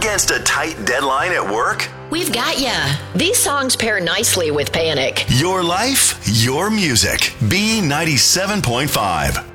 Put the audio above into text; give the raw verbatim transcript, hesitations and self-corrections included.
against a tight deadline at work? We've got ya. These songs pair nicely with Panic. Your life, your music. B ninety-seven point five.